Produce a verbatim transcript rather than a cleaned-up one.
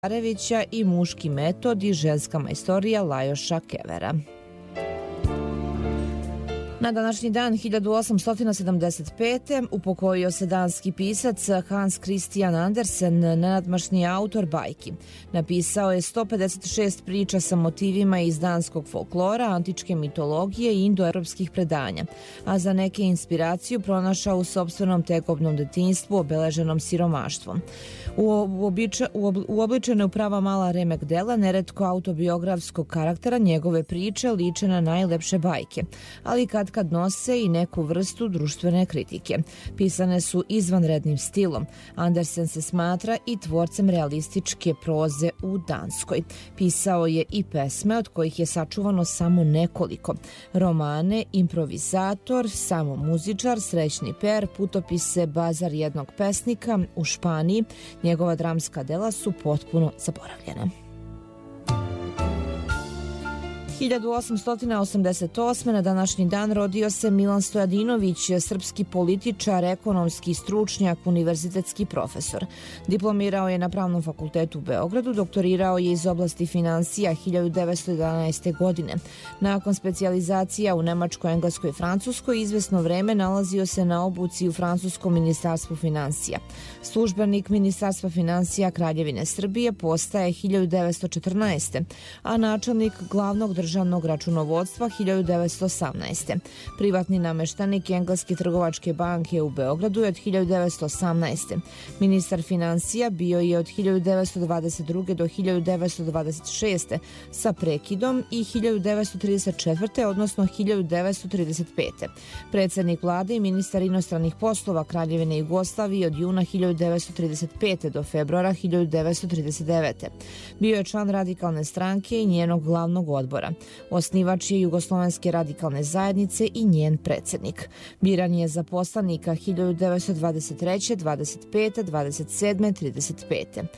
Arevića i Muški metod i ženska majstorija Lajoša Kevera. Na današnji dan hiljadu osamsto sedamdeset pete. upokojio se danski pisac Hans Christian Andersen, nenadmašni autor bajki. Napisao je sto pedeset šest priča sa motivima iz danskog folklora, antičke mitologije i indoevropskih predanja, a za neke inspiraciju pronašao u sopstvenom tekovnom detinjstvu obeleženom siromaštvom. Uobličene u prava mala remek dela, neretko autobiografskog karaktera, njegove priče liče na najlepše bajke, ali kad kad nose i neku vrstu društvene kritike. Pisane su izvanrednim stilom. Andersen se smatra i tvorcem realističke proze u Danskoj. Pisao je i pesme, od kojih je sačuvano samo nekoliko. Romane, improvizator, samo muzičar, Srećni per, putopise Bazar jednog pesnika u Španiji. Njegova dramska dela su potpuno zaboravljena. hiljadu osamsto osamdeset osme. na današnji dan rodio se Milan Stojadinović, srpski političar, ekonomski stručnjak, univerzitetski profesor. Diplomirao je na Pravnom fakultetu u Beogradu, doktorirao je iz oblasti finansija hiljadu devetsto jedanaeste. godine. Nakon specijalizacija u Nemačkoj, Engleskoj i Francuskoj, izvesno vreme nalazio se na obuci u francuskom ministarstvu finansija. Službenik Ministarstva finansija Kraljevine Srbije postaje hiljadu devetsto četrnaeste. a načelnik glavnog državnog državnog računovodstva hiljadu devetsto osamnaeste. Privatni nameštenik Engleske trgovačke banke u Beogradu je od hiljadu devetsto osamnaeste. Ministar finansija bio je od hiljadu devetsto dvadeset druge. do hiljadu devetsto dvadeset šeste. sa prekidom i hiljadu devetsto trideset četvrte. odnosno hiljadu devetsto trideset pete. Predsednik vlade i ministar inostranih poslova Kraljevine Jugoslavije od juna hiljadu devetsto trideset pete. do februara hiljadu devetsto trideset devete. Bio je član Radikalne stranke i njenog glavnog odbora. Osnivač je Jugoslovenske radikalne zajednice i njen predsednik. Biran je za poslanika hiljadu devetsto dvadeset treće, dvadeset pete, dvadeset sedme, trideset pete.